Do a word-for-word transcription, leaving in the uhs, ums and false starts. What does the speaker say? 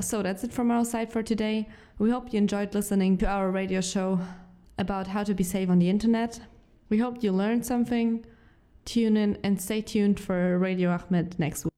So that's it from our side for today. We hope you enjoyed listening to our radio show about how to be safe on the internet. We hope you learned something. Tune in and stay tuned for Radio Ahmed next week.